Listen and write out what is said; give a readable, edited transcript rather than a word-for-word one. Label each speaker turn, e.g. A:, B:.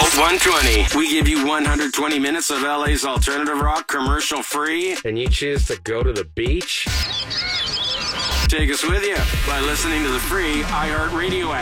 A: 120. We give you 120 minutes of LA's alternative rock, commercial free, and you choose to go to the beach? Take us with you by listening to the free iHeartRadio app.